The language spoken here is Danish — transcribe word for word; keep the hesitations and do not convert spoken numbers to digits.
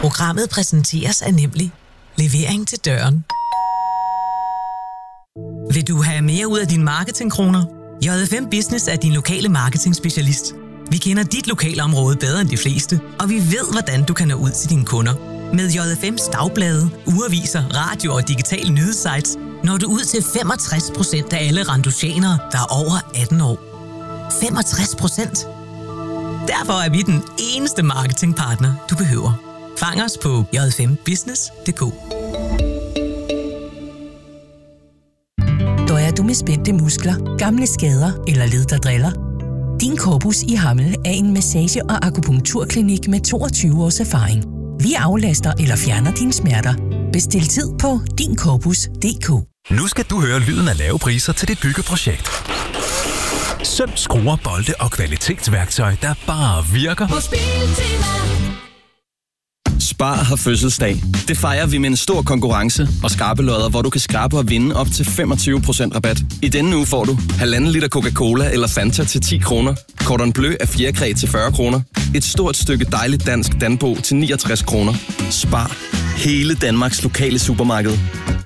Programmet præsenteres af Nemlig. Levering til døren. Vil du have mere ud af dine marketingkroner? J F M Business er din lokale marketing-specialist. Vi kender dit lokalområde bedre end de fleste, og vi ved, hvordan du kan nå ud til dine kunder. Med J F M's dagblade, ugeaviser, radio og digitale nyhedssites når du ud til femogtres procent af alle randosianere, der er over atten år. femogtres procent? Derfor er vi den eneste marketingpartner, du behøver. Fang os på j f m business punktum d k. Døjer du med spændte muskler, gamle skader eller led, der driller? Din Corpus i Hammel er en massage- og akupunkturklinik med toogtyve års erfaring. Vi aflaster eller fjerner dine smerter. Bestil tid på din corpus punktum d k. Nu skal du høre lyden af lave priser til dit byggeprojekt. Søm, skruer, bolde og kvalitetsværktøj, der bare virker. Hos Biltema. Spar har fødselsdag. Det fejrer vi med en stor konkurrence og skarpe lodder, hvor du kan skrabe og vinde op til femogtyve procent rabat. I denne uge får du halvanden liter Coca-Cola eller Fanta til ti kroner, Cordon Bleu af fjerkræ til fyrre kroner, et stort stykke dejligt dansk Danbo til niogtres kroner. Spar. Hele Danmarks lokale supermarked.